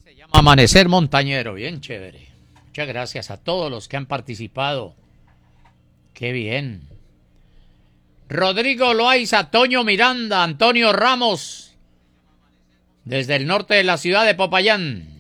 Amanecer montañero, bien chévere. Muchas gracias a todos los que han participado. Qué bien. Rodrigo Loaiza, Toño Miranda, Antonio Ramos, desde el norte de la ciudad de Popayán.